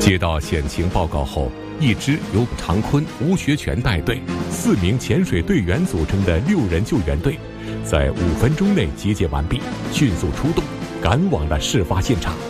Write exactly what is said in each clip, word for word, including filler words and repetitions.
接到险情报告后，一支由常坤、吴学全带队、四名潜水队员组成的六人救援队，在五分钟内集结完毕，迅速出动，赶往了事发现场。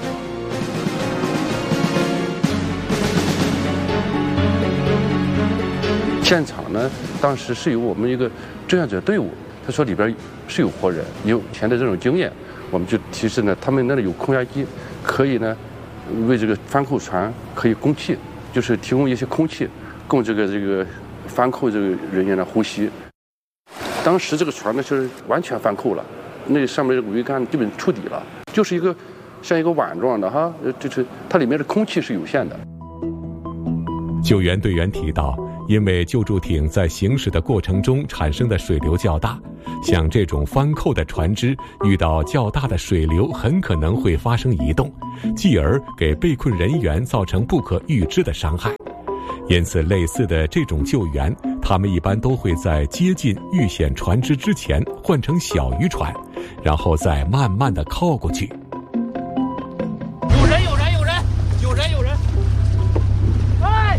现场呢，当时是有我们一个志愿者队伍，他说里边是有活人，有以前的这种经验，我们就提示呢，他们那里有空压机，可以呢为这个翻扣船可以供气，就是提供一些空气，供这个这个翻扣这个人员的呼吸。当时这个船呢就是完全翻扣了，那上面这个桅杆基本触底了，就是一个像一个碗状的哈，就是它里面的空气是有限的。 救援队员提到，因为救助艇在行驶的过程中产生的水流较大，像这种翻扣的船只遇到较大的水流很可能会发生移动，继而给被困人员造成不可预知的伤害。因此类似的这种救援，他们一般都会在接近遇险船只之前换成小渔船，然后再慢慢地靠过去。 有人有人有人有人有人哎！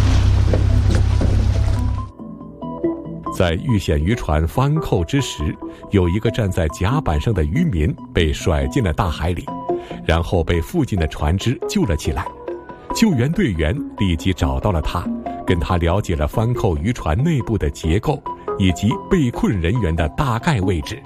在遇险渔船翻扣之时，有一个站在甲板上的渔民被甩进了大海里，然后被附近的船只救了起来。救援队员立即找到了他，跟他了解了翻扣渔船内部的结构以及被困人员的大概位置。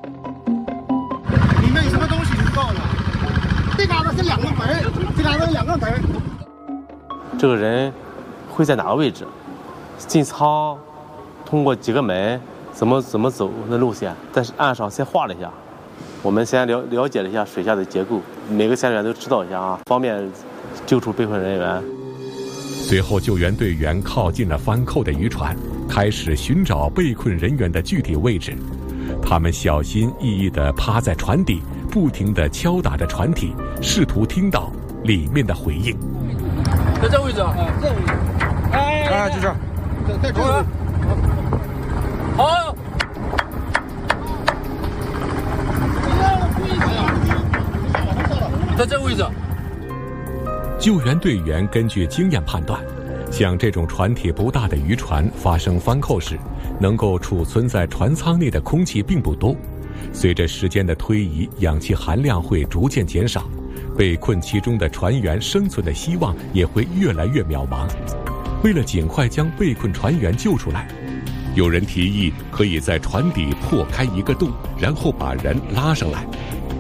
里面有什么东西你告诉我？这嘎达是两个门，这嘎达是两个门。 这个人会在哪个位置？进舱，通过几个门，怎么怎么走的路线？在岸上先画了一下，我们先了了解了一下水下的结构，每个潜水员都知道一下啊，方便救出被困人员。 随后救援队员靠近了翻扣的渔船，开始寻找被困人员的具体位置。他们小心翼翼地趴在船底，不停地敲打着船体，试图听到里面的回应。 在这位置啊，这位置，哎哎，就这儿，在在这儿。 好。在这位置。 救援队员根据经验判断，像这种船体不大的渔船发生翻扣时，能够储存在船舱内的空气并不多。随着时间的推移，氧气含量会逐渐减少，被困其中的船员生存的希望也会越来越渺茫。为了尽快将被困船员救出来，有人提议可以在船底破开一个洞，然后把人拉上来。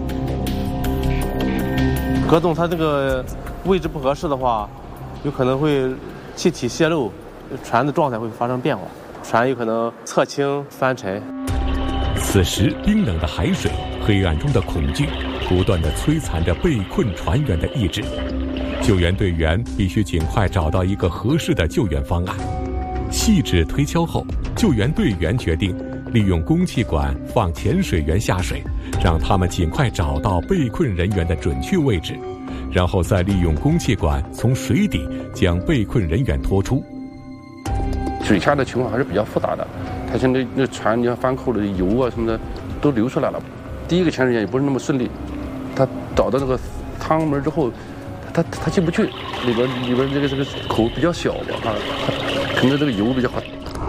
隔洞它这个位置不合适的话，有可能会气体泄漏，船的状态会发生变化，船有可能侧倾翻沉。 此时冰冷的海水、黑暗中的恐惧不断地摧残着被困船员的意志。救援队员必须尽快找到一个合适的救援方案。细致推敲后，救援队员决定利用供气管放潜水员下水，让他们尽快找到被困人员的准确位置，然后再利用供气管从水底将被困人员拖出。 水下的情况还是比较复杂的，它现在那船你要翻扣的油啊什么的都流出来了。第一个潜水员也不是那么顺利，他找到那个舱门之后，他他他进不去，里边里边这个这个口比较小吧，啊，可能这个油比较好。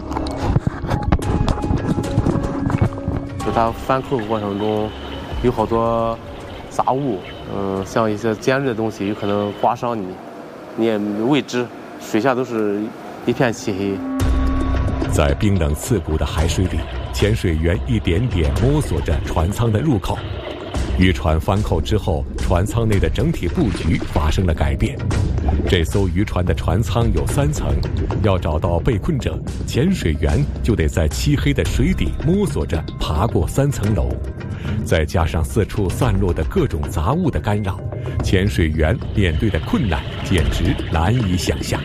就它翻扣过程中有好多杂物，嗯，像一些尖锐的东西，有可能刮伤你，你也未知。水下都是一片漆黑。 在冰冷刺骨的海水里，潜水员一点点摸索着船舱的入口。渔船翻扣之后，船舱内的整体布局发生了改变。这艘渔船的船舱有三层，要找到被困者，潜水员就得在漆黑的水底摸索着爬过三层楼。再加上四处散落的各种杂物的干扰，潜水员面对的困难简直难以想象。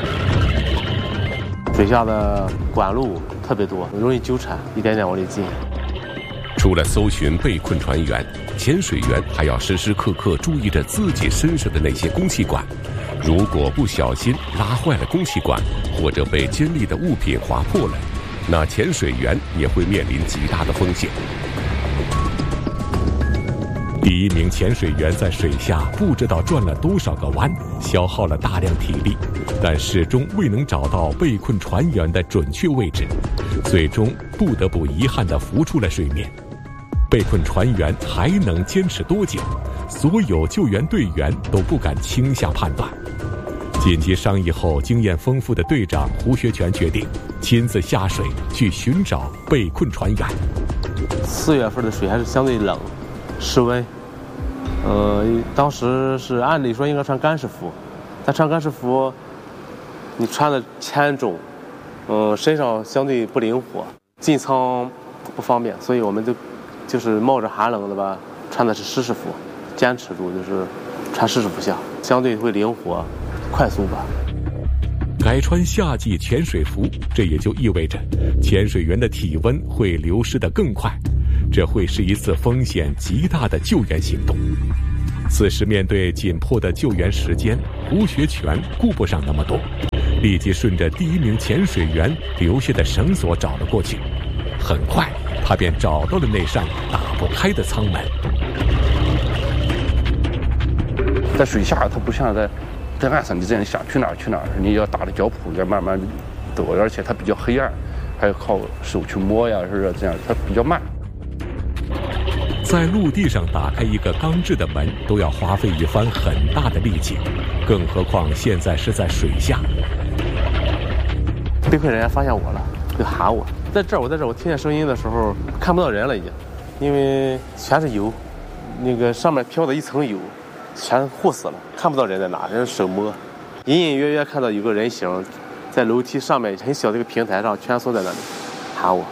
水下的管路特别多，容易纠缠，一点点往里进。 除了搜寻被困船员，潜水员还要时时刻刻注意着自己身上的那些供气管。如果不小心拉坏了供气管，或者被尖利的物品划破了，那潜水员也会面临极大的风险。 第一名潜水员在水下不知道转了多少个弯，消耗了大量体力，但始终未能找到被困船员的准确位置，最终不得不遗憾地浮出了水面。被困船员还能坚持多久？所有救援队员都不敢轻下判断。紧急商议后，经验丰富的队长胡学全决定亲自下水去寻找被困船员。 四月份的水还是相对冷，室温，呃，当时是按理说应该穿干式服，但穿干式服，你穿的浅重，嗯、呃，身上相对不灵活，进舱不方便，所以我们就就是冒着寒冷的吧，穿的是湿式服，坚持住就是穿湿式服下，相对会灵活、快速吧。 改穿夏季潜水服，这也就意味着潜水员的体温会流失得更快，这会是一次风险极大的救援行动。此时面对紧迫的救援时间，胡学全顾不上那么多，立即顺着第一名潜水员留下的绳索找了过去。很快他便找到了那扇打不开的舱门。 在水下它不像在在岸上，你这样想去哪儿去哪儿，你要打着脚蹼要慢慢走，而且它比较黑暗，还要靠手去摸呀，是不是这样？它比较慢。 在陆地上打开一个钢制的门都要花费一番很大的力气，更何况现在是在水下。 被困人员发现我了，就喊我，在这儿，我在这儿，我听见声音的时候看不到人了已经，因为全是油，那个上面飘的一层油。全糊死了，看不到人在哪，人手摸，隐隐约约看到有个人形，在楼梯上面很小的一个平台上蜷缩在那里，喊我。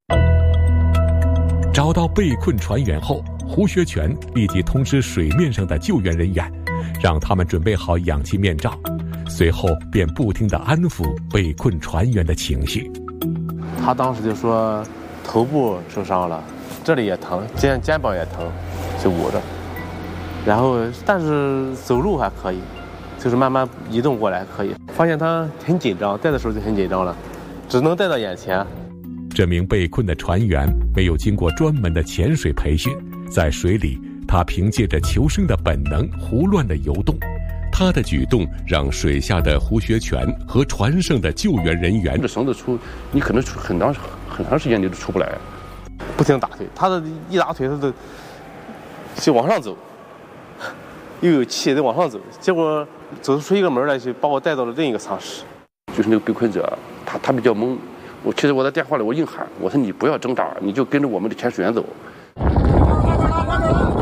找到被困船员后，胡学全立即通知水面上的救援人员，让他们准备好氧气面罩，随后便不停地安抚被困船员的情绪。 他当时就说头部受伤了，这里也疼，肩肩膀也疼，就捂着。然后，但是走路还可以，就是慢慢移动过来还可以。发现他很紧张，带的时候就很紧张了，只能带到眼前。 这名被困的船员没有经过专门的潜水培训，在水里，他凭借着求生的本能胡乱地游动。他的举动让水下的胡学全和船上的救援人员， 这绳子出，你可能出很长很长时间你都出不来， 不停打腿，他的一打腿，他都就往上走。又有气得往上走，结果走出一个门来，就把我带到了另一个舱室。 就是那个被困者，他他比较懵。我其实我在电话里我硬喊，我说你不要挣扎，你就跟着我们的潜水员走。 快点了，快点了！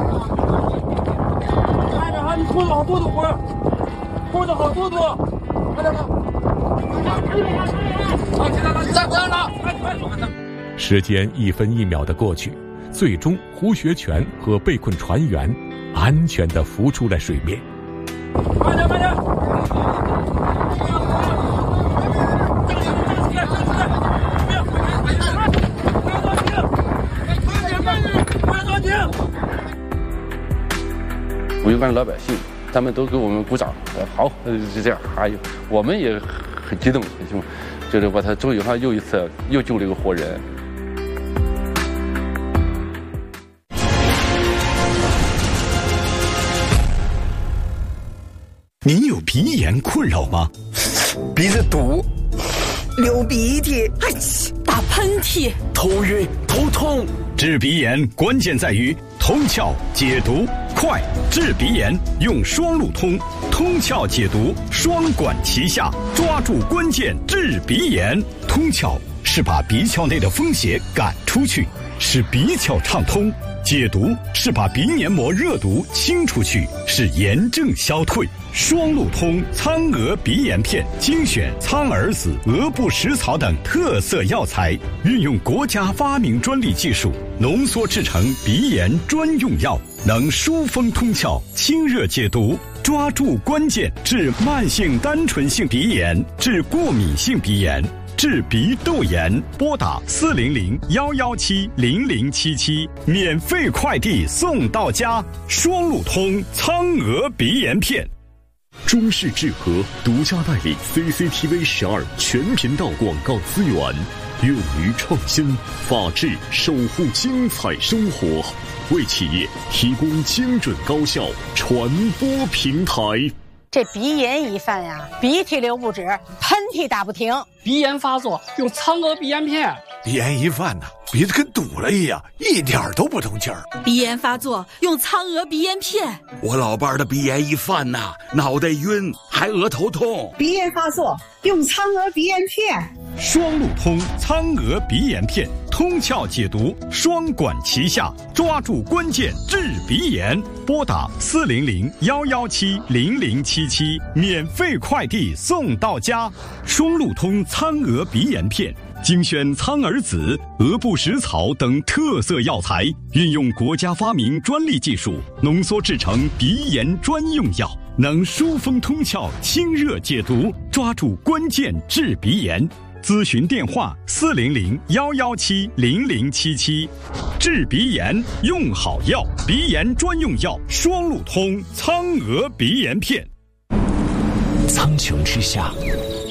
快点啊！你拖着好多的活，拖着好多多，快点了！好，起来了，再不要了！快快走！ 时间一分一秒的过去，最终胡学全和被困船员安全地浮出了水面。 快点，快点！ 围观老百姓，他们都给我们鼓掌，好，就这样。还有，我们也很激动，很兴奋，就是把他终于他又一次又救了一个活人。 您有鼻炎困扰吗？鼻子堵， 流鼻涕， 哎，打喷嚏， 头晕头痛。治鼻炎关键在于通窍解毒快，治鼻炎用双路通，通窍解毒双管齐下，抓住关键治鼻炎。通窍是把鼻窍内的风邪赶出去，使鼻窍畅通；解毒是把鼻黏膜热毒清出去，使炎症消退。双路通苍蛾鼻炎片精选苍耳子、鹅不食草等特色药材，运用国家发明专利技术浓缩制成鼻炎专用药，能疏风通窍、清热解毒，抓住关键治慢性单纯性鼻炎、治过敏性鼻炎、治鼻窦炎。拨打四零零幺幺七零零七七，免费快递送到家。双路通苍蛾鼻炎片。 中视智和独家代理 C C T V 十二全频道广告资源，勇于创新，法治守护精彩生活。 为企业提供精准高效传播平台。 这鼻炎一犯呀，鼻涕流不止，喷嚏打不停。 鼻炎发作用苍娥鼻炎片。 鼻炎一犯呢，鼻子跟堵了一样，一点都不通气儿。 鼻炎发作用苍娥鼻炎片。 我老伴儿的鼻炎一犯呐，脑袋晕，还额头痛。 鼻炎发作用苍娥鼻炎片。 双路通苍娥鼻炎片，通窍解毒，双管齐下，抓住关键治鼻炎。拨打四零零幺幺七零零七七，免费快递送到家。双路通苍娥鼻炎片。精选苍耳子、鹅不食草等特色药材，运用国家发明专利技术，浓缩制成鼻炎专用药，能疏风通窍、清热解毒，抓住关键治鼻炎。咨询电话：四零零幺幺七零零七七。治鼻炎用好药，鼻炎专用药双路通苍娥鼻炎片。 苍穹之下，